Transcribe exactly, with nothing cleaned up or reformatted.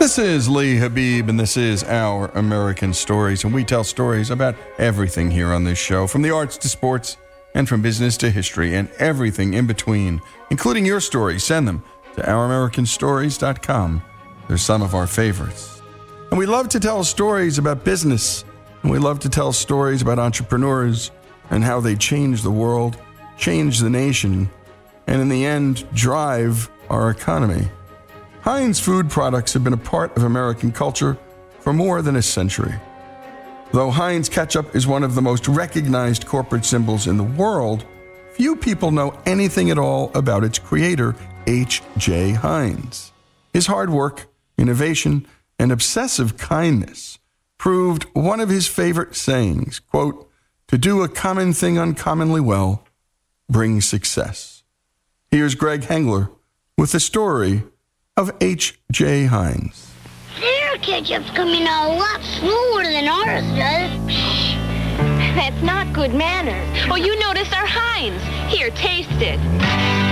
This is Lee Habib, and this is Our American Stories, and we tell stories about everything here on this show, from the arts to sports, and from business to history, and everything in between, including your stories. Send them to our american stories dot com. They're some of our favorites. And we love to tell stories about business, and we love to tell stories about entrepreneurs and how they change the world, change the nation, and in the end, drive our economy. Heinz food products have been a part of American culture for more than a century. Though Heinz ketchup is one of the most recognized corporate symbols in the world, few people know anything at all about its creator, H J. Heinz. His hard work, innovation, and obsessive kindness proved one of his favorite sayings, quote, "To do a common thing uncommonly well brings success." Here's Greg Hengler with the story of H J. Heinz. Their ketchup's coming out a lot slower than ours does. That's not good manners. Oh, you noticed our Heinz. Here, taste it.